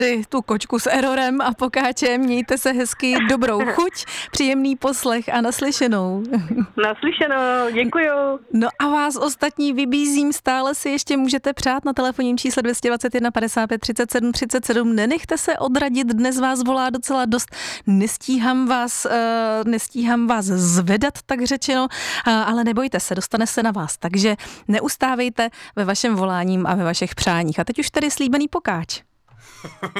tu kočku s errorem a pokáčem. Mějte se hezky, dobrou chuť, příjemný poslech a naslyšenou. Naslyšenou, děkuju. No a vás ostatní vybízím, stále si ještě můžete přát na telefonním čísle 221 55 37 37. Nenechte se odradit, dnes vás volá docela dost. Nestíhám vás zvedat, tak řečeno, ale nebojte se, dostane se na vás. Takže neustávejte ve vašem voláním a ve vašich přáních. A teď už tedy slíbený pokáč.